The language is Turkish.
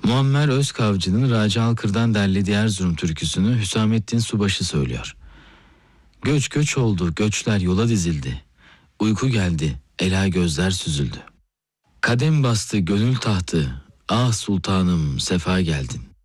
Muammer Özkavcı'nın Raci Alkır'dan derlediği Erzurum türküsünü Hüsamettin Subaşı söylüyor. Göç göç oldu, göçler yola dizildi. Uyku geldi, ela gözler süzüldü. Kadem bastı gönül tahtı, ah sultanım sefa geldin.